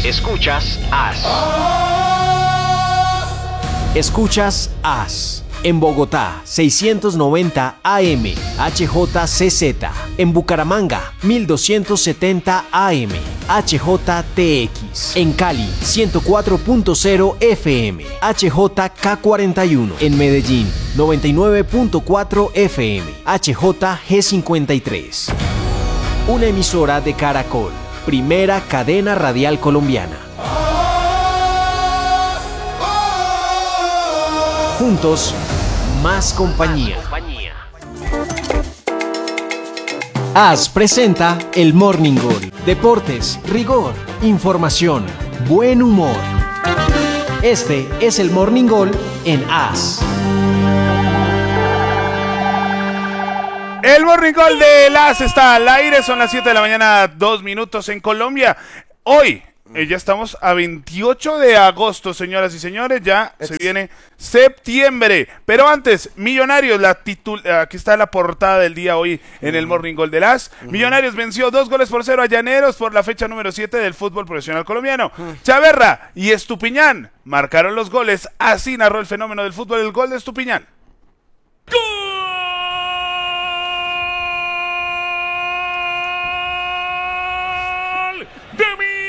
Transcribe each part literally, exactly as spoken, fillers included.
Escuchas As. Escuchas As. En Bogotá, seiscientos noventa A M, H J C Z. En Bucaramanga, mil doscientos setenta A M, H J T X. En Cali, ciento cuatro punto cero F M, H J K cuarenta y uno. En Medellín, noventa y nueve punto cuatro F M, H J G cincuenta y tres. Una emisora de Caracol, primera cadena radial colombiana. Juntos, más compañía. As presenta el Morning Goal. Deportes, rigor, información, buen humor. Este es el Morning Goal en As. El Morning Goal de As está al aire. Son las siete de la mañana, dos minutos en Colombia. Hoy Eh, ya estamos a veintiocho de agosto, señoras y señores, ya se viene septiembre. Pero antes, Millonarios, la titul aquí está la portada del día hoy en el Morning Goal de As. Uh-huh. Millonarios venció dos goles por cero a Llaneros por la fecha número siete del fútbol profesional colombiano. Uh-huh. Chaverra y Estupiñán marcaron los goles, así narró el fenómeno del fútbol el gol de Estupiñán. ¡Gol! ¡De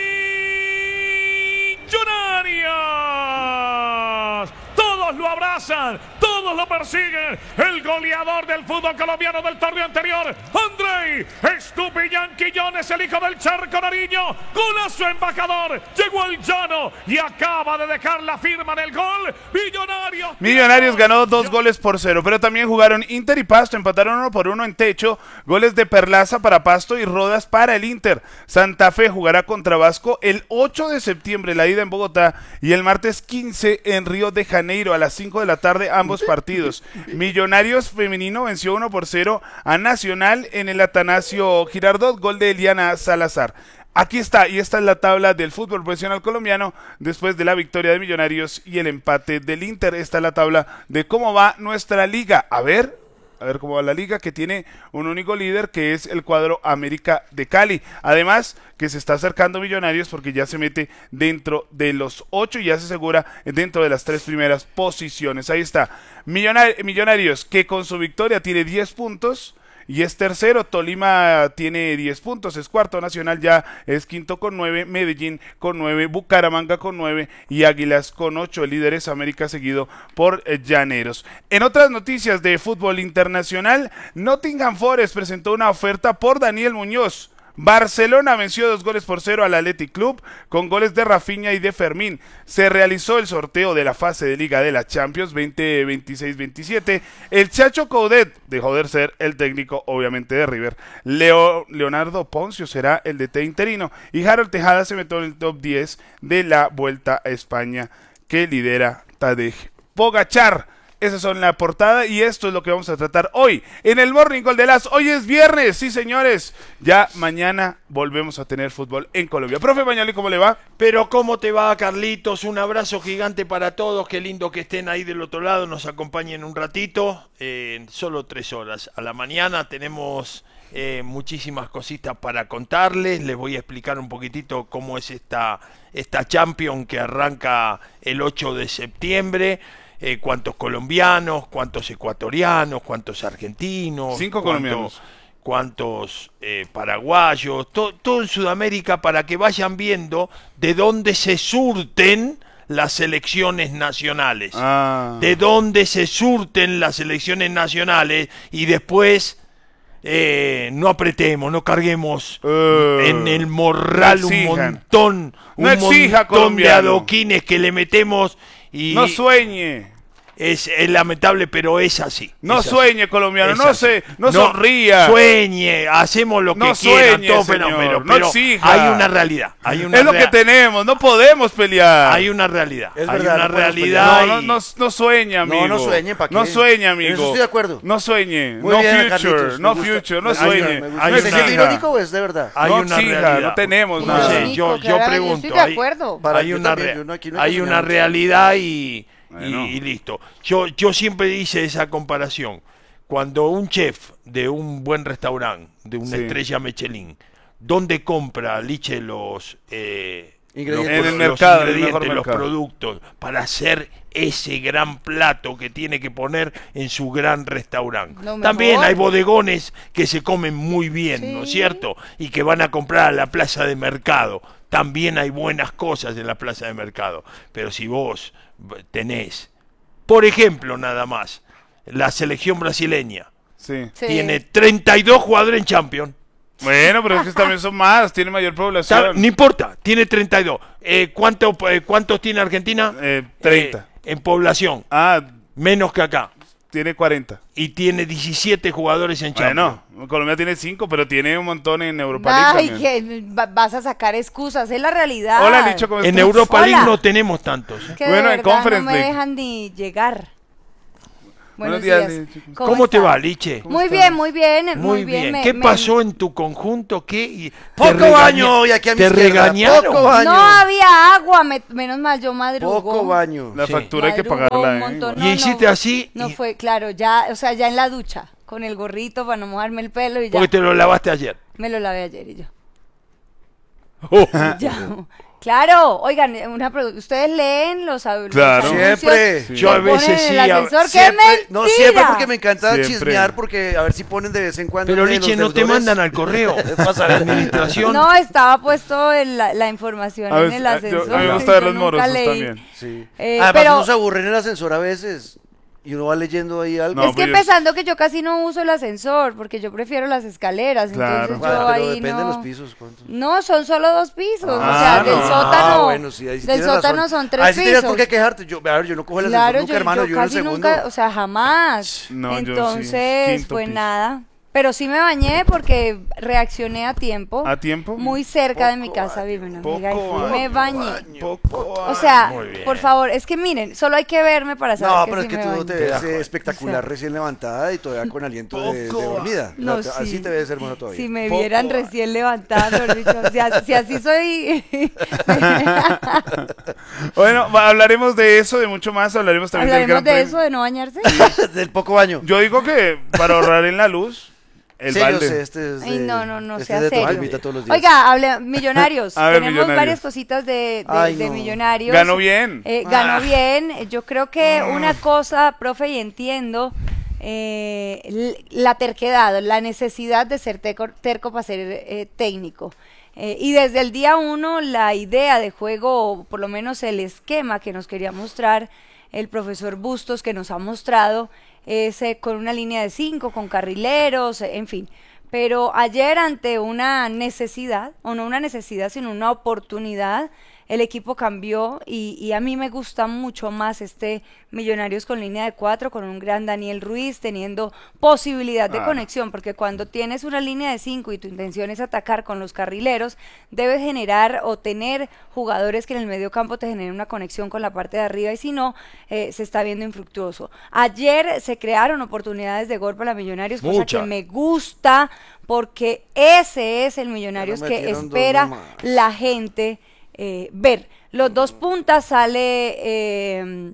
Millonarios! Todos lo abrazan, todos lo persiguen. El goleador del fútbol colombiano del torneo anterior, Andrei Estupiñán Quillones, el hijo del Charco Nariño. Golazo embajador, llegó al llano y acaba de dejar la firma en el gol. Millonarios. Millonarios ganó dos goles por cero, pero también jugaron Inter y Pasto, empataron uno por uno en Techo. Goles de Perlaza para Pasto y Rodas para el Inter. Santa Fe jugará contra Vasco el ocho de septiembre, la ida en Bogotá, y el martes quince en Río de Janeiro a las cinco de la tarde, ambos partidos. Millonarios femenino venció uno por cero a Nacional en el Atanasio Girardot, gol de Eliana Salazar. Aquí está, y esta es la tabla del fútbol profesional colombiano después de la victoria de Millonarios y el empate del Inter. Esta es la tabla de cómo va nuestra liga. A ver, a ver cómo va la liga, que tiene un único líder, que es el cuadro América de Cali. Además, que se está acercando Millonarios porque ya se mete dentro de los ocho y ya se asegura dentro de las tres primeras posiciones. Ahí está, Millonari- Millonarios, que con su victoria tiene diez puntos. Y es tercero, Tolima tiene diez puntos, es cuarto, Nacional ya es quinto con nueve, Medellín con nueve, Bucaramanga con nueve y Águilas con ocho. El líder es América, seguido por eh, Llaneros. En otras noticias de fútbol internacional, Nottingham Forest presentó una oferta por Daniel Muñoz. Barcelona venció dos goles por cero al Athletic Club con goles de Rafinha y de Fermín. Se realizó el sorteo de la fase de Liga de la Champions veinte veintiséis veintisiete. El Chacho Coudet dejó de ser el técnico, obviamente, de River. Leo, Leonardo Poncio será el D T interino y Harold Tejada se metió en el top diez de la Vuelta a España que lidera Tadej Pogačar. Esas son la portada y esto es lo que vamos a tratar hoy en el Morning Goal de As. Hoy es viernes, sí señores, ya mañana volvemos a tener fútbol en Colombia. Profe Mañoli, ¿cómo le va? Pero ¿cómo te va, Carlitos? Un abrazo gigante para todos, qué lindo que estén ahí del otro lado, nos acompañen un ratito, eh, solo tres horas. A la mañana tenemos eh, muchísimas cositas para contarles, les voy a explicar un poquitito cómo es esta, esta Champions que arranca el ocho de septiembre. Eh, cuántos colombianos, cuántos ecuatorianos, cuántos argentinos, cinco cuántos, colombianos, cuántos eh, paraguayos, to, todo en Sudamérica, para que vayan viendo de dónde se surten las selecciones nacionales, ah. de dónde se surten las selecciones nacionales y después eh, no apretemos, no carguemos uh, en el morral no un montón, no un exija, montón colombiano. de adoquines que le metemos. Y no sueñe. Es, es lamentable, pero es así. No es sueñe, así. colombiano, es no así. se, no, no sonría. Sueñe, hacemos lo que no quieran, sueñe, todo, señor, pero, pero, no pero exija. Hay una realidad. Hay una es lo rea- que tenemos, no podemos pelear. Hay una realidad. Es hay verdad, una no realidad. No, no, no, no sueñe, amigo. No, no sueñe, ¿para qué? No sueñe, amigo. En eso estoy de acuerdo. No sueñe. Muy no bien, future, Carlitos, no me gusta. future, no Me gusta, sueñe. me gusta. No ¿Es exija. irónico o es de verdad? Hay no una exija, realidad. no tenemos No nada. sé, yo, yo Claro, pregunto. Yo estoy de hay, acuerdo. Para- hay yo una, también, re- yo no- aquí no hay que hay una soñar mucho. realidad y, Bueno. y, y listo. Yo, yo siempre hice esa comparación. Cuando un chef de un buen restaurante, de una Sí. estrella Michelin, ¿dónde compra, Liche, los, eh, Ingredientes. Los, En el los mercado, en el ingredientes, mejor los mercado. productos para hacer ese gran plato que tiene que poner en su gran restaurante. Lo También mejor. hay bodegones que se comen muy bien, Sí. ¿no es cierto? Y que van a comprar a la plaza de mercado. También hay buenas cosas en la plaza de mercado. Pero si vos tenés, por ejemplo, nada más, la selección brasileña Sí. Sí. tiene treinta y dos jugadores en Champions. Bueno, pero es que también son más, tiene mayor ¿Sabe? población. No importa, tiene treinta y dos. Eh, ¿cuánto, eh, ¿Cuántos tiene Argentina? Eh, treinta. Eh, en población, Ah, menos que acá. tiene cuarenta. Y tiene diecisiete jugadores en Champions. Bueno, Colombia tiene cinco, pero tiene un montón en Europa League Ay, también. que va- vas a sacar excusas, es la realidad. Hola, Licho, ¿cómo En estás? Europa Hola. League no tenemos tantos. ¿eh? Que Bueno, de en verdad Conference no me League. dejan ni llegar. Buenos, Buenos días, días. Licho. ¿Cómo, te está? va, Liche? Muy estás? bien, muy bien, muy, Muy bien. me- ¿Qué me- pasó en tu conjunto? ¿Qué? Y- te Poco regaña- baño y aquí a mi ¿Te izquierda, regañaron? poco baño. No había agua, me- menos mal yo madrugo. Poco baño. La Sí. factura hay que Madrugo pagarla, un ¿eh? montón. Y hiciste así No y- fue, claro, ya, o sea, ya en la ducha, con el gorrito para no mojarme el pelo y ya. Porque te lo lavaste ayer. Me lo lavé ayer y yo. Oh. Ya. Claro, oigan, una produ- ustedes leen los, los Claro. anuncios Siempre. que Yo a ponen veces en sí, el a- ascensor. ¡Qué Siempre- mentira! no, siempre porque me encanta Siempre. chismear porque a ver si ponen de vez en cuando. Pero de Liche, los no te deudores. mandan al correo. Pasa La nada. administración. No, estaba puesto en la, la información A en veces- el a- yo- ascensor. a mí me y gusta ver yo los nunca morosos leí. también. Sí. Eh, Además, pero- uno se aburre en el ascensor a veces y uno va leyendo ahí algo. No, Es que pues yo- empezando que yo casi no uso el ascensor, porque yo prefiero las escaleras, Claro. entonces Bueno, yo pero ahí depende no... de los pisos. ¿cuánto? No, son solo dos pisos, o Ah, sea, del no. sótano, Ah, bueno, sí, ahí sí del tienes sótano razón. son tres Ahí sí pisos. tienes por qué quejarte. Yo, a ver, yo no cojo el ascensor Claro, nunca, yo, hermano. yo Yo, en el casi segundo. nunca, o sea, jamás. No, yo sí, Entonces, quinto pues piso. nada. Pero sí me bañé porque reaccioné a tiempo. ¿A tiempo? Muy cerca de mi Poco casa vive una amiga y Poco fui, me baño. bañé. Poco. O sea, Muy bien. por favor, es que miren, solo hay que verme para saber No, que pero sí es que me tú bañé. te ves Te eh, da espectacular O sea, recién levantada y todavía con aliento de, de poco. dormida. No, O sea, sí. Así te ves hermoso todavía. Si me Poco. vieran recién levantada, mejor dicho, si, as- si así soy... Bueno, va- hablaremos de eso, de mucho más. Hablaremos también del ¿Hablaremos Gran de Premio. eso, de no bañarse? Del poco baño. Yo digo que para ahorrar en la luz, el sí, balde. yo sé, este es de, Ay, no, no, no, este sea es de serio. Toquimita todos los días. Oiga, hable, Millonarios. A ver, Tenemos Millonarios. varias cositas de, de- Ay, de no. Millonarios. Ganó bien. Eh, ganó Ah. bien. Yo creo que una cosa, profe, y entiendo eh, l- la terquedad, la necesidad de ser teco- terco para ser eh, técnico. Eh, y desde el día uno, la idea de juego, o por lo menos el esquema que nos quería mostrar el profesor Bustos, que nos ha mostrado, es eh, con una línea de cinco, con carrileros, eh, en fin. Pero ayer, ante una necesidad, o no una necesidad, sino una oportunidad, el equipo cambió y, y a mí me gusta mucho más este Millonarios con línea de cuatro, con un gran Daniel Ruiz, teniendo posibilidad de Ah. conexión, porque cuando tienes una línea de cinco y tu intención es atacar con los carrileros, debes generar o tener jugadores que en el medio campo te generen una conexión con la parte de arriba, y si no, eh, se está viendo infructuoso. Ayer se crearon oportunidades de gol para Millonarios, cosa Muchas. que me gusta, porque ese es el Millonarios Pero que metieron dos espera nomás. la gente eh, ver. Los dos puntas sale eh,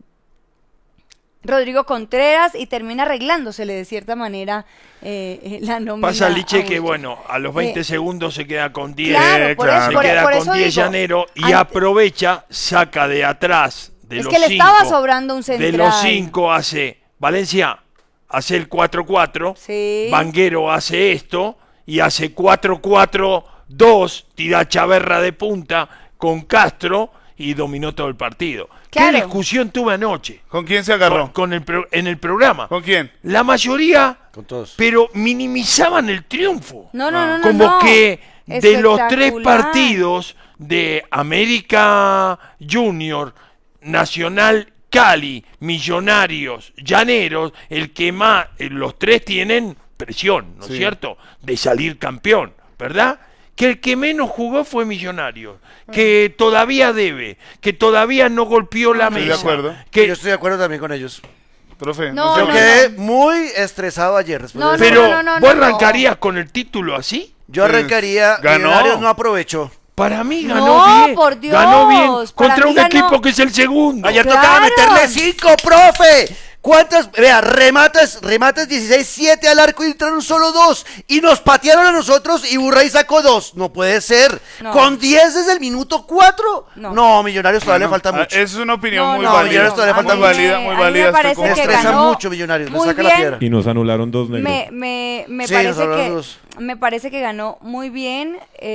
Rodrigo Contreras y termina arreglándosele de cierta manera eh, eh, la nómina. Pasa Liche a que, Bustos. bueno, a los veinte Eh, segundos se queda con diez. Claro, por claro. eso, Se por, queda por con eso diez digo, llanero y ante- aprovecha, saca de atrás de Es los que le cinco. estaba sobrando un central. De los cinco hace Valencia, hace el cuatro cuatro. Sí. Vanguero hace esto y hace cuatro cuatro dos, tira Chaverra de punta con Castro y dominó todo el partido. Claro. ¿Qué discusión tuve anoche? ¿Con quién se Con, agarró? con el pro- en el programa. ¿Con quién? La mayoría, Con todos. pero minimizaban el triunfo. No, no, no, no. Como no. que de los tres Espectacular. partidos de América Junior, Nacional Cali, Millonarios, Llaneros, el que más, eh, los tres tienen presión, ¿no es Sí. cierto? De salir campeón, ¿verdad? Que el que menos jugó fue Millonarios, que todavía debe, que todavía no golpeó la Estoy de mesa. acuerdo. que- Yo estoy de acuerdo también con ellos. Profe, No, sé Yo no, qué- quedé muy estresado ayer. Después No, de no, eso. pero, no, no, ¿vos no. arrancarías con el título así? Yo arrancaría. Ganó. Millonarios no aprovechó. Para mí ganó No, bien. por Dios, ganó bien para contra mí un ganó- equipo que es el segundo. Ayer Claro. tocaba meterle cinco, profe. ¿Cuántas? Vea, rematas, rematas dieciséis, siete al arco y entraron solo dos. Y nos patearon a nosotros y Burray sacó dos. No puede ser. No. Con diez desde el minuto cuatro. No, No. Millonarios todavía Bueno, le falta ah, mucho. Esa es una opinión No, muy no, válida. Millonarios todavía A falta mí muy me- válida, a muy mí me válida. estoy parece con- Me que estresa ganó mucho Millonarios, me muy saca la bien. piedra. Y nos anularon dos negros. Me, me, me Sí, nos parece hablaron que dos. me parece que ganó muy bien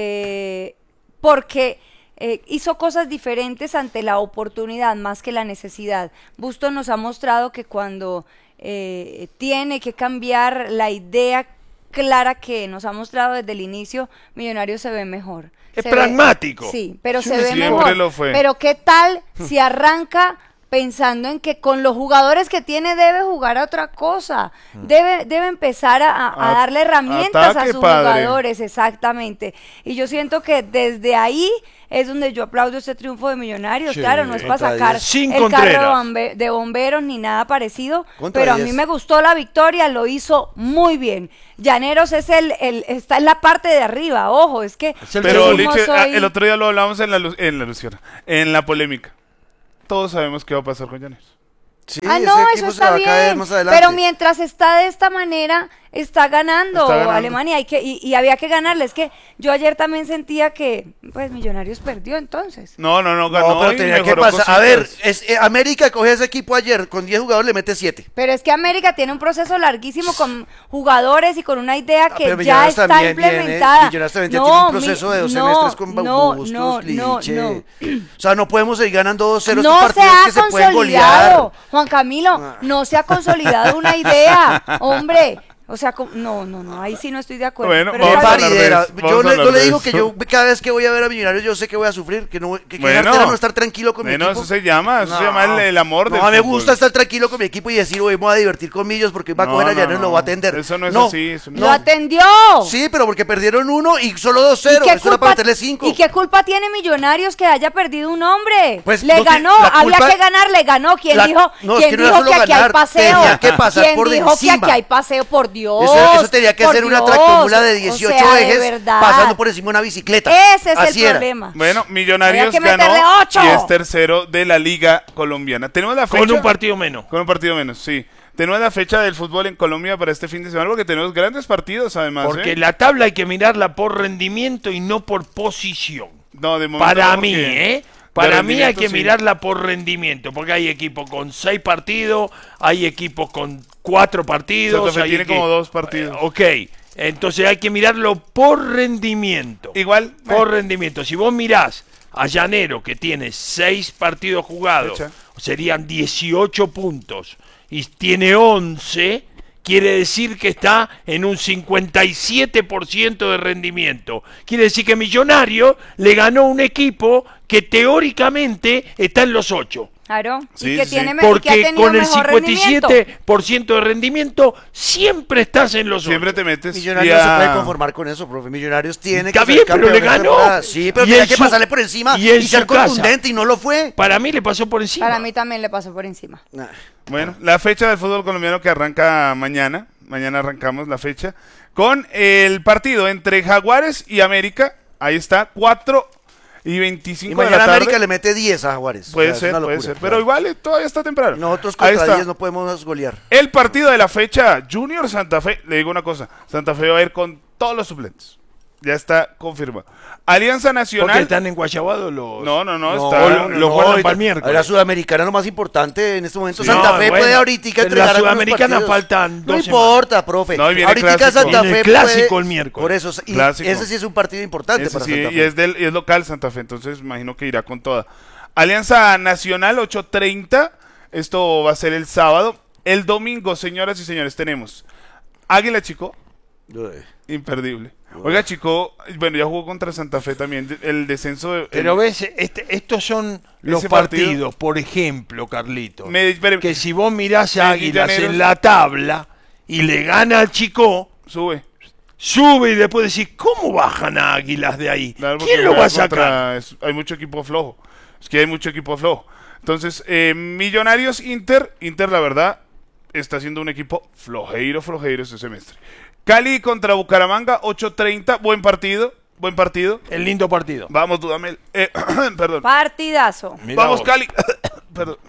eh, porque eh, hizo cosas diferentes ante la oportunidad más que la necesidad. Busto nos ha mostrado que cuando eh, tiene que cambiar la idea clara que nos ha mostrado desde el inicio, Millonarios se ve mejor. Es Se ve- pragmático. sí, pero Sí, se ve siempre mejor. lo fue. Pero ¿qué tal si arranca pensando en que con los jugadores que tiene debe jugar a otra cosa? Debe, debe empezar a, a- a A- darle herramientas ataque, a sus padre. jugadores, exactamente. Y yo siento que desde ahí es donde yo aplaudo este triunfo de Millonarios. Sí, claro, no es para contra sacar diez. Sin el Contreras. carro de bombe- de bomberos ni nada parecido, Contra pero a mí diez. me gustó la victoria, lo hizo muy bien. Llaneros es el, el está en la parte de arriba, ojo, es que Es el Pero, yo Liche, no ah, soy- el otro día lo hablamos en la, lu- en la Luciana, en la polémica. Todos sabemos qué va a pasar con Llaneros. Sí, Ah, ese no, equipo eso se está va a caer bien. más adelante. Pero mientras está de esta manera, está ganando, Está ganando. Alemania. Hay que, y, y había que ganarle. Es que yo ayer también sentía que, pues, Millonarios perdió entonces. No, no, no, ganó No, pero y tenía que mejoró pasar. A ver, cositas. es, eh, América coge ese equipo ayer, con diez jugadores le mete siete. Pero es que América tiene un proceso larguísimo con jugadores y con una idea Ah, que pero ya Millonarios está también viene, implementada. Millonarios también ya No, tiene un mi- proceso de dos no, semestres con no, Bustos, no, no, Liche. no. O sea, no podemos seguir ganando dos cero No estos se partidos ha que se pueden consolidado, golear. Juan Camilo, Ah. no se ha consolidado una idea, hombre. O sea, com- no, no, no, ahí sí no estoy de acuerdo. Bueno, pero Qué vamos está a bien. hablar de paridera. eso, Yo, vamos a le, hablar yo le de digo eso. que yo cada vez que voy a ver a Millonarios yo sé que voy a sufrir, que, no, que, que Bueno. cartera no estar tranquilo con mi Bueno, equipo. eso se llama, eso se No. llama el, el amor del No, me fútbol. gusta estar tranquilo con mi equipo y decir, oye, me voy a divertir con Millos porque va a No, coger a no, Llaneros y no. lo va a atender. Eso no es No. así, eso no- Lo atendió. Sí, pero porque perdieron uno y solo dos ¿Y cero. qué Eso era para meterle cinco. ¿Y qué culpa tiene Millonarios que haya perdido un hombre? Pues le no tiene- ganó, la había culpa- que ganar, le ganó. ¿Quién La- dijo, no, es ¿quién que no era dijo solo que aquí ganar, hay paseo? tenía que pasar ¿Quién por dijo que encima. aquí hay paseo? Por Dios. Eso, eso tenía que por ser una Dios. tractomula de O dieciocho sea, de ejes verdad. pasando por encima de una bicicleta. Ese es Así el era. problema. Bueno, Millonarios Había que ganó meterle ocho. y es tercero de la Liga Colombiana. Tenemos la fecha. Con un partido menos. Con un partido menos, sí. Tenemos la fecha del fútbol en Colombia para este fin de semana porque tenemos grandes partidos además. Porque ¿eh? la tabla hay que mirarla por rendimiento y no por posición. No, de momento Para no, mí, porque ¿eh? Para de mí hay rendimiento, que sí. mirarla por rendimiento, porque hay equipos con seis partidos, hay equipos con cuatro partidos. Santa Fe hay tiene que- como dos partidos. Eh, ok, entonces hay que mirarlo por rendimiento. Igual, Por eh. rendimiento. Si vos mirás a Llanero, que tiene seis partidos jugados, Fecha. serían dieciocho puntos, y tiene once, quiere decir que está en un cincuenta y siete por ciento de rendimiento. Quiere decir que Millonario le ganó un equipo que teóricamente está en los ocho. Claro. Sí, y que sí, tiene sí. me- y que ha Porque tenido con el mejor cincuenta y siete rendimiento. por ciento de rendimiento siempre estás en los Siempre ocho. te metes. Millonarios y no a- se puede conformar con eso, profe. Millonarios tiene Está que bien, ser pero campeón le esta ganó. temporada. Sí, pero Y tenía en que su- pasarle por encima y y, en ser su casa. contundente y no lo fue. Para mí le pasó por encima. Para mí también le pasó por encima. Nah. Bueno, la fecha del fútbol colombiano que arranca mañana. Mañana arrancamos la fecha. Con el partido entre Jaguares y América. Ahí está, cuatro y Y veinticinco de la mañana tarde. América le mete diez a Jaguares. Puede O sea, es ser, una puede locura, ser. Pero claro. igual eh, todavía está temprano. Nosotros Ahí contra está. diez no podemos golear. El partido de la fecha, Junior Santa Fe. Le digo una cosa, Santa Fe va a ir con todos los suplentes. Ya está confirmado. Alianza Porque Nacional. están en Guayabado los... No, no, no, No, está. lo- lo guardan ahorita- para el miércoles. La Sudamericana es lo más importante en este momento. Sí. Santa No, Fe bueno, puede ahorita pero entregar la algunos Sudamericana partidos. faltan No dos importa, profe. No, y viene ahorita clásico. Santa Viene Fe clásico puede- el miércoles. Por eso, y Clásico. ese sí es un partido importante Ese para sí, Santa y Fe. es, del, y es local Santa Fe, entonces imagino que irá con toda. Alianza Nacional, ocho treinta. Esto va a ser el sábado. El domingo, señoras y señores, tenemos Águila Chico, Uy. imperdible. Oiga, Chico, bueno, ya jugó contra Santa Fe también. El descenso de. Pero el- ves, este, estos son los Ese partido- partidos, por ejemplo, Carlito, Me- espere, que si vos mirás a Medellín, Águilas Llaneros. en la tabla y le gana al Chico, Sube. sube y después decís, ¿cómo bajan a Águilas de ahí? Claro, porque ¿Quién lo juega va a sacar? contra- es- hay mucho equipo flojo. Es que hay mucho equipo flojo. Entonces, eh, Millonarios Inter. Inter, la verdad, está siendo un equipo flojeiro, flojeiro este semestre. Cali contra Bucaramanga, ocho treinta. Buen partido. Buen partido. El lindo partido. Vamos, Dudamel. Eh, perdón. Partidazo. Mirá Vamos, vos. Cali. Perdón.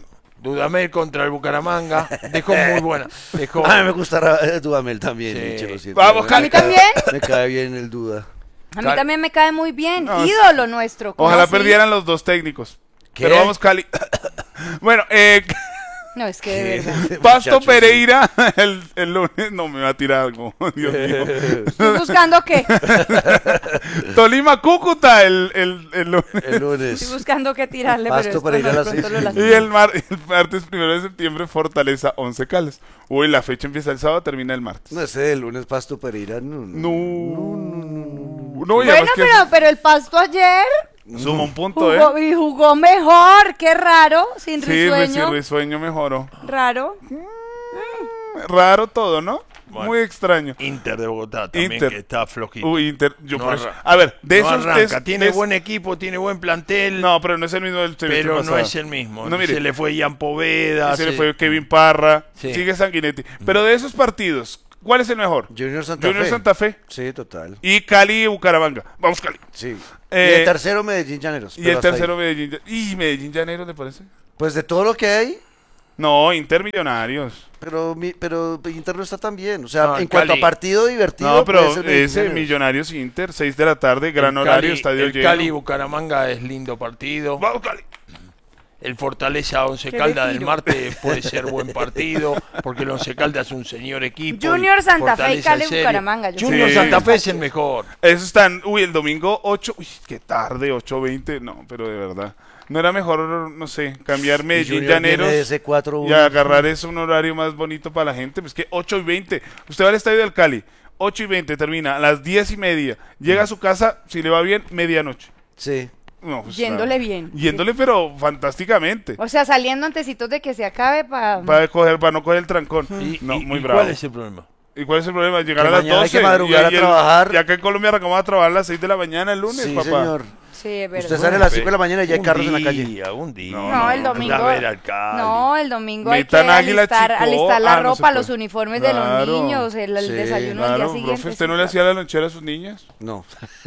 Dudamel contra el Bucaramanga. Dejó muy buena. Dejó... A mí me gusta eh, Dudamel también. Sí. Miche, lo siento. Vamos, ¿A Cali. mí también? Me cae bien el Duda. A mí también me cae muy bien. No, Ídolo nuestro. ¿cómo Ojalá así? perdieran los dos técnicos. ¿Qué? Pero vamos, Cali. Bueno, eh, No, es que de verdad. Pasto Muchachos, Pereira el, el lunes. No, me va a tirar algo. Dios mío. ¿Estoy buscando qué? Tolima Cúcuta el, el, el lunes. El Estoy lunes. buscando qué tirarle, Pasto pero esto para ir a no, las pronto seis. lo Y lastima. el, mar- el martes primero de septiembre, Fortaleza Once Caldas. Uy, la fecha empieza el sábado, termina el martes. No sé, el lunes Pasto Pereira. No, No, no, y Bueno, además que pero, pero el Pasto ayer suma un punto, ¿eh? jugó, y jugó mejor. Qué raro, sin Sí, pues, risueño. sí, Risueño mejoró. Raro. Raro todo, ¿no? Bueno. Muy extraño. Inter de Bogotá también, Inter. que está flojito. Uy, Inter, yo No por eso- arra- A ver, de no esos de arranca. esos- Tiene de esos- buen equipo, tiene buen plantel, No, pero no es el mismo del semestre pero no pasado. es el mismo. No, mire, se le fue Ian Poveda. se le se- fue Kevin Parra, Sí. sigue Sanguinetti. Pero de esos partidos, ¿cuál es el mejor? Junior Santa Junior Fe. Santa Fe Sí, total. y Cali y Bucaramanga. Vamos, Cali. Sí. Eh, y el tercero Medellín Llaneros. Y pero el hasta tercero ahí. Medellín. ¿Y Medellín Llaneros, le parece? Pues de todo lo que hay, No, Inter Millonarios. pero, mi- pero Inter no está tan bien. O sea, No, en Cali. cuanto a partido divertido, No, pero puede ser Medellín ese Llaneros. Millonarios Inter, seis de la tarde, gran el horario, Cali- estadio el lleno. Cali y Bucaramanga es lindo partido. Vamos, Cali. El Fortaleza Once ¿Qué Caldas le del tiro? Marte puede ser buen partido, porque el Once Caldas es un señor equipo. Junior y Santa Fe y Fortaleza Cali es serio. Bucaramanga, yo Junior Sí. Santa Fe es el mejor. Esos están, uy, el domingo ocho, uy, qué tarde, ocho veinte, no, pero de verdad. No era mejor, no sé, cambiar Y Medellín Junior viene Llaneros de ese cuatro uno. y agarrar eso un horario más bonito para la gente? Pues que ocho y veinte, usted va al estadio del Cali, ocho y veinte, termina a las diez y media, llega a su casa, si le va bien, medianoche. Sí. No, pues, Yéndole ah, bien. Yéndole, pero fantásticamente. O sea, saliendo antecitos de que se acabe para... Para, coger, para no coger el trancón. Y, no, y- muy y bravo. ¿Cuál es el problema? ¿Y cuál es el problema? Llegar Que a las mañana hay doce. que madrugar a y, y el- trabajar. y acá en Colombia arrancamos a trabajar a las seis de la mañana el lunes, Sí, papá. señor. Sí, es verdad. Usted sale a las cinco de la mañana y ya hay Un carros en la calle. día, Un día, No, No, el domingo. Anda a ver al Cali. No, el domingo hay que Metan Águila alistar, Chico. alistar la Ah, no se ropa, los puede. uniformes de Claro. los niños, el, el Sí, desayuno del Claro, día siguiente. profe, ¿usted sí, no le claro. hacía la lonchera a sus niñas? No.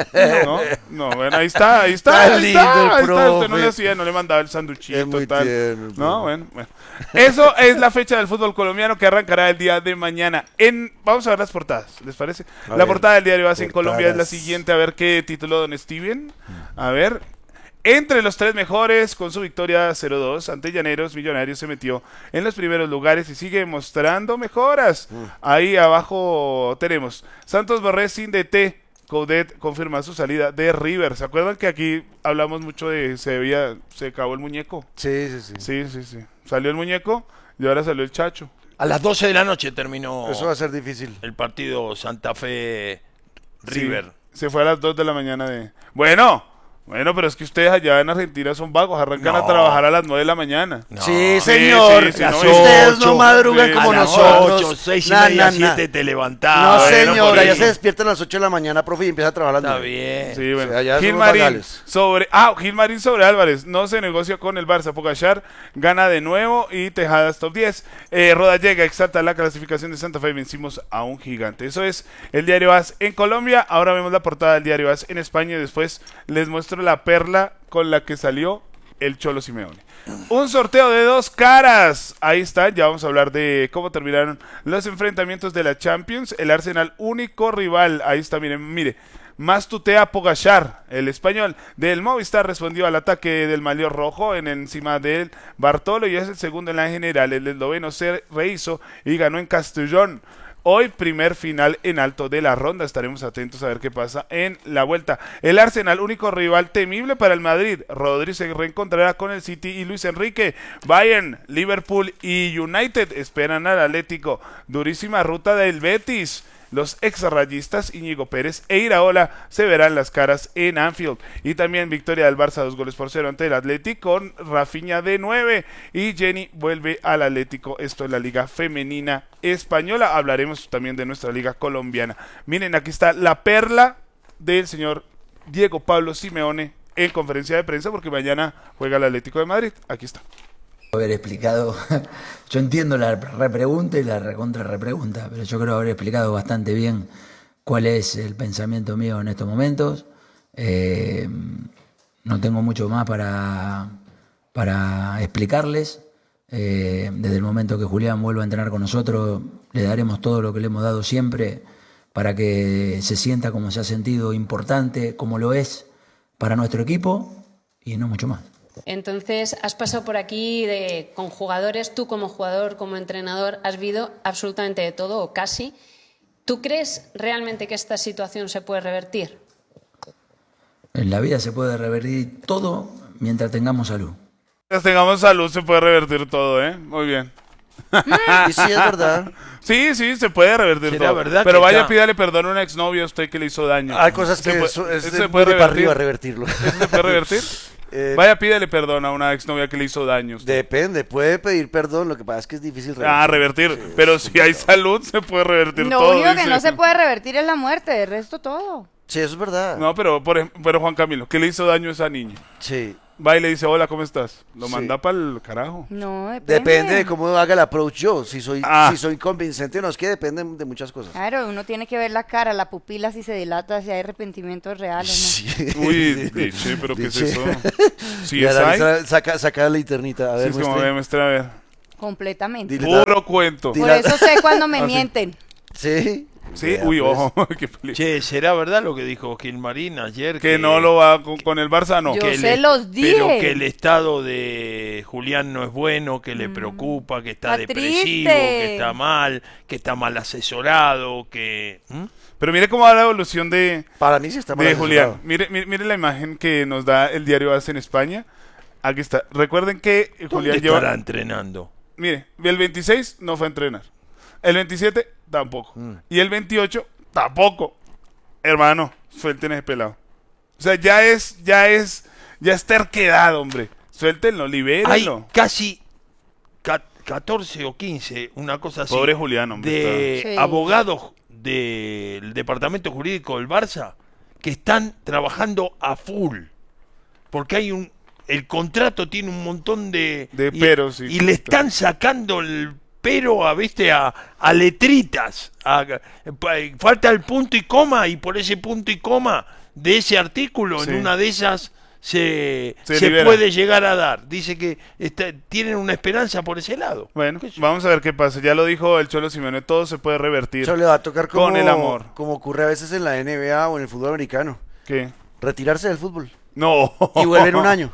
No, no, bueno, ahí está, ahí está, Tan ahí lindo está, el ahí está. Usted no profe. le hacía, no le mandaba el sanduchito Es muy tal. tierno, el No, profe. bueno, bueno. Eso es la fecha del fútbol colombiano que arrancará el día de mañana. En, vamos a ver las portadas, ¿les parece? A la ver, portada del diario As en Colombia es la portadas. siguiente, a ver qué título don Steven. A ver. Entre los tres mejores, con su victoria cero dos ante Llaneros, Millonarios se metió en los primeros lugares y sigue mostrando mejoras. Ahí abajo tenemos Santos Borré sin D T. Coudet confirma su salida de River. ¿Se acuerdan que aquí hablamos mucho de se había, se acabó el muñeco? Sí, sí, sí. Sí, sí, sí. Salió el muñeco y ahora salió el Chacho. A las doce de la noche terminó Eso va a ser difícil. el partido Santa Fe River. Sí, se fue a las dos de la mañana de... Bueno, bueno, pero es que ustedes allá en Argentina son vagos, arrancan No. a trabajar a las nueve de la mañana. No. Sí, Sí, señor. sí, sí, Las- no, ustedes ocho, no madrugan sí, como a las nosotros. ocho, seis y Na, media, na, na. siete te No, levantás. bueno, señor. por Allá eso. se despiertan a las ocho de la mañana, profe, y empieza a trabajar a las Está nueve. bien. Sí, bueno. Sí, allá somos Gilmarín vagales. sobre, ah, Gilmarín sobre Álvarez. No se negocia con el Barça. Pogachar gana de nuevo y Tejadas top diez. Eh, Roda llega, exalta la clasificación de Santa Fe y vencimos a un gigante. Eso es el diario As en Colombia. Ahora vemos la portada del diario As en España y después les muestro la perla con la que salió el Cholo Simeone. Un sorteo de dos caras. Ahí está, ya vamos a hablar de cómo terminaron los enfrentamientos de la Champions. El Arsenal, único rival. Ahí está, miren, mire. Más tutea Pogachar, el español del Movistar, respondió al ataque del Malior Rojo en encima del Bartolo y es el segundo en la general. El esloveno se rehizo y ganó en Castellón. Hoy primer final en alto de la ronda. Estaremos atentos a ver qué pasa en la vuelta. El Arsenal, único rival temible para el Madrid. Rodri se reencontrará con el City y Luis Enrique. Bayern, Liverpool y United esperan al Atlético. Durísima ruta del Betis. Los exrayistas Íñigo Pérez e Iraola se verán las caras en Anfield. Y también victoria del Barça dos goles por cero ante el Atlético con Rafinha de nueve. Y Jenny vuelve al Atlético. Esto es la Liga Femenina Española. Hablaremos también de nuestra Liga Colombiana. Miren, aquí está la perla del señor Diego Pablo Simeone en conferencia de prensa porque mañana juega el Atlético de Madrid. Aquí está. Haber explicado, yo entiendo la repregunta y la recontra repregunta, pero yo creo haber explicado bastante bien cuál es el pensamiento mío en estos momentos. Eh, no tengo mucho más para, para explicarles. Eh, desde el momento que Julián vuelva a entrenar con nosotros, le daremos todo lo que le hemos dado siempre para que se sienta como se ha sentido importante, como lo es para nuestro equipo y no mucho más. Entonces, has pasado por aquí de, con jugadores, tú como jugador, como entrenador, has vivido absolutamente de todo o casi. ¿Tú crees realmente que esta situación se puede revertir? En la vida se puede revertir todo mientras tengamos salud. Mientras tengamos salud se puede revertir todo, ¿eh? Muy bien. Y sí, es verdad. Sí, sí, se puede revertir ¿Será todo. verdad Pero que vaya, está- pídale perdón a un exnovio a usted que le hizo daño. Hay cosas que Se puede- eso- es ¿eso de, se puede de para revertir? arriba revertirlo. ¿Eso se puede revertir? Eh, Vaya, pídale perdón a una exnovia que le hizo daño a usted. Depende, puede pedir perdón, lo que pasa es que es difícil revertir. Ah, revertir. Pero si hay salud, se puede revertir Lo todo. único que dice. no se puede revertir es la muerte, de resto todo. Sí, eso es verdad. No, pero, por ejemplo, pero Juan Camilo, ¿qué le hizo daño a esa niña? Sí. Va y le dice, hola, ¿cómo estás? Lo Sí. manda para el carajo. No, depende. Depende de cómo haga el approach yo. Si soy, Ah. si soy convincente o no, es que depende de muchas cosas. Claro, uno tiene que ver la cara, la pupila, si se dilata, si hay arrepentimiento real o no. Sí. Uy, diche, pero ¿qué es Diche. eso? ¿Sí Y es ahora ahí? muestra- saca, saca la linternita. A Sí, ver, es como, muestre. ve, muestra, a ver. Completamente. Dile- Puro cuento. Dile- Por eso sé cuando me Ah, sí. mienten. Sí. Sí, Vea, uy, pues. ojo. qué peli- Che, ¿será verdad lo que dijo Gilmarín ayer? Que no lo va con, con el Barça, no. Yo que el se est- los dije. Pero que el estado de Julián no es bueno, que le preocupa, que está, Está depresivo, triste. que está mal, que está mal asesorado, que... ¿Mm? Pero mire cómo va la evolución de, Para mí sí está mal de asesorado. Julián. Mire, mire, mire la imagen que nos da el diario A S en España. Aquí está. Recuerden que ¿Dónde Julián estará lleva... entrenando? Mire, el veintiséis no fue a entrenar. El veintisiete tampoco. Y el veintiocho tampoco. Hermano, suelten ese pelado. O sea, ya es, ya es, ya es terquedad, hombre. Suéltenlo, Hay libérenlo. casi ca- catorce o quince, una cosa así, Pobre Julián, hombre. de está- Sí. abogados del departamento jurídico del Barça que están trabajando a full. Porque hay un... El contrato tiene un montón de... De y- peros, sí. Y le están sacando el pero a, ¿viste? a, a letritas. A- pa- falta el punto y coma y por ese punto y coma de ese artículo Sí. en una de esas se, Se se libera. puede llegar a dar. Dice que está- tienen una esperanza por ese lado. Bueno, ¿Qué sé yo? vamos a ver qué pasa. Ya lo dijo el Cholo Simeone, todo se puede revertir. Eso le va a tocar como, Con el amor. como ocurre a veces en la N B A o en el fútbol americano. ¿Qué? Retirarse del fútbol. No. Y vuelven un año.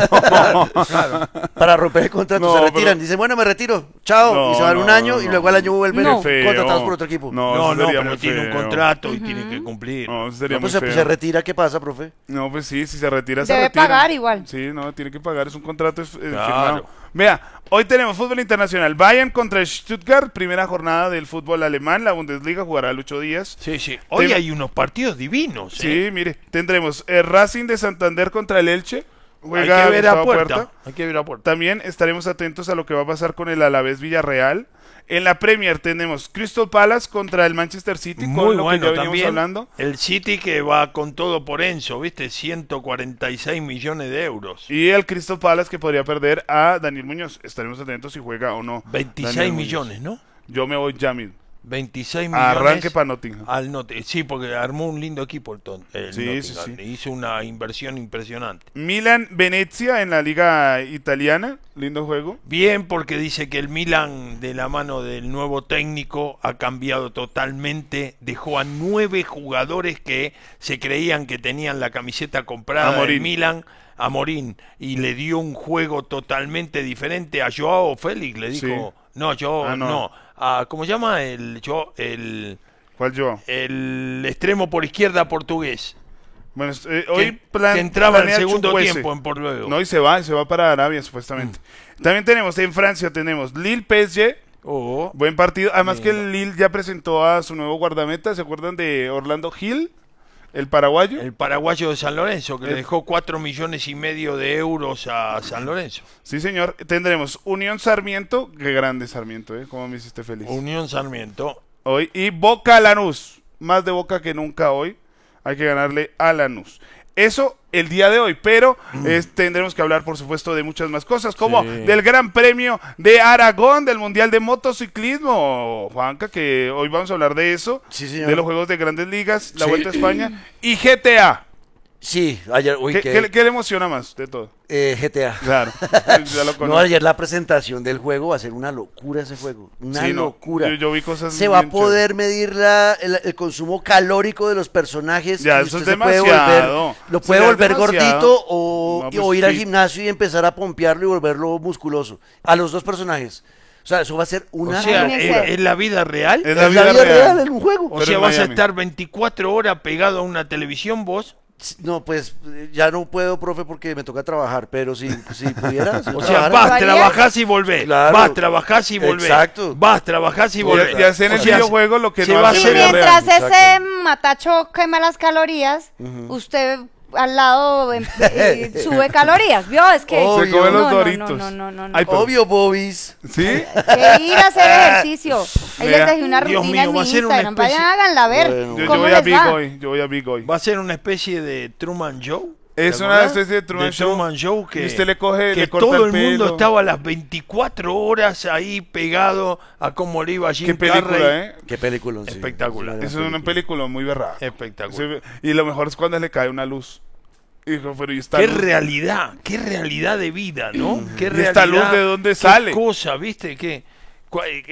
Para romper el contrato. No, se retiran. pero- Dicen, bueno, me retiro. Chao. No, y se van no, un año no, y no. luego al año vuelven No. Qué feo. contratados por otro equipo. No, No, eso no, sería pero muy tiene un feo. contrato y tiene que cumplir. No, eso sería No, pues muy se, feo. se retira, ¿qué pasa, profe? No, pues sí, si se retira, se Debe retira. pagar igual. Sí, no, tiene que pagar, es un contrato es- eh, Claro. firmado. Vea, hoy tenemos fútbol internacional. Bayern contra Stuttgart, primera jornada del fútbol alemán. La Bundesliga jugará Lucho Díaz. Sí, sí. Hoy Tem- hay unos partidos divinos. Sí, ¿eh? mire, tendremos el Racing de Santander contra el Elche. Hay Juega que ver a Gustavo puerta. Puerta. Hay que ver a puerta. También estaremos atentos a lo que va a pasar con el Alavés Villarreal. En la Premier tenemos Crystal Palace contra el Manchester City, con Muy lo bueno que ya veníamos también. hablando. El City que va con todo por Enzo, ¿viste? ciento cuarenta y seis millones de euros. Y el Crystal Palace que podría perder a Daniel Muñoz. Estaremos atentos si juega o no. veintiséis Daniel Muñoz. millones, ¿no? Yo me voy ya mismo. veintiséis millones. Arranque para Nottingham. Al Note. Sí, porque armó un lindo equipo el, ton- el Sí, Nottingham. sí, sí. Hizo una inversión impresionante. Milan Venezia en la liga italiana. Lindo juego. Bien, porque dice que el Milan, de la mano del nuevo técnico, ha cambiado totalmente. Dejó a nueve jugadores que se creían que tenían la camiseta comprada A Morín. del Milan a Morín y le dio un juego totalmente diferente a Joao Félix. Le dijo, no, Joao, Ah, no. no. A, ¿cómo se llama? El, Joao- el, ¿Cuál yo? el extremo por izquierda portugués. Bueno, eh, hoy que, plan- que entraba en planea segundo Chukwueze. tiempo en por luego. No, y se va, se va para Arabia supuestamente. También tenemos en Francia, tenemos Lille P S G. Oh, Buen partido. Además que Lindo. el Lille ya presentó a su nuevo guardameta. ¿Se acuerdan de Orlando Gil? El paraguayo. el paraguayo de San Lorenzo, que El- le dejó cuatro millones y medio de euros a San Lorenzo. Sí, señor. Tendremos Unión Sarmiento. Qué grande Sarmiento, ¿eh? ¿Cómo me hiciste feliz? Unión Sarmiento. Hoy. Y Boca Lanús. Más de Boca que nunca hoy. Hay que ganarle a Lanús. Eso el día de hoy, pero es- tendremos que hablar, por supuesto, de muchas más cosas, como Sí. del Gran Premio de Aragón, del Mundial de Motociclismo, Juanca, que hoy vamos a hablar de eso, Sí, señor. de los Juegos de Grandes Ligas, la Vuelta a España, y G T A. Sí, ayer, uy, ¿Qué, qué- qué le- qué le emociona más de todo? eh, G T A. Claro, ya lo No, conozco. ayer la presentación del juego va a ser una locura ese juego. Una Sí, no, locura. yo- yo vi cosas Se va a bien poder medir la, el, el consumo calórico de los personajes. Ya, y eso usted es se puede demasiado. volver, lo Eso puede ya es volver demasiado. gordito o, No, y- pues o ir al sí. gimnasio y empezar a pompearlo y volverlo musculoso. A los dos personajes. O sea, eso va a ser una O sea, Imagínese. ¿es, es la vida real? Es es la vida, real. real en un juego. O Pero sea, en vas a Miami. estar veinticuatro horas pegado a una televisión vos. No, pues eh, ya no puedo, profe, porque me toca trabajar, pero si, si pudiera. si O sea, trabajara- vas, ¿Lo harías? trabajás y volvés. Claro. Vas, trabajás y volvés. Exacto. Vas, trabajás y volvés. Y, y hacer en O el sea, videojuego lo que se no va a hace Y en la hacer vida mientras real. ese exacto. matacho quema las calorías, usted al lado em- eh, sube calorías, ¿vio? Es que Obvio. Se come los no, no, Doritos. no, no, no, no, no. Ay, pero- Obvio, Bobis. ¿Sí? Que ir a hacer ejercicio. Ahí Vea. les dejé una Dios rutina mío, en va mi a ser una Instagram. especie- Vayan, háganla a ver. Bueno. Yo, yo ¿Cómo voy a les Big va? Hoy, yo voy a Big Hoy. Va a ser una especie de Truman Show. Es ¿te una acordás? especie de Truman Show. Truman Show que, Y usted le coge, que le corta todo el el, mundo pelo. estaba a las veinticuatro horas ahí pegado a cómo le iba a Jim Qué película, Carrey. ¿eh? Qué película. sí. Espectacular. Sí, Es una película muy berrada. Espectacular. Sí, y lo mejor es cuando le cae una luz. Hijo, pero ¿y esta Qué luz? realidad, qué realidad de vida, ¿no? Qué ¿Y esta luz de dónde qué sale? cosa, ¿viste? ¿Qué, cua-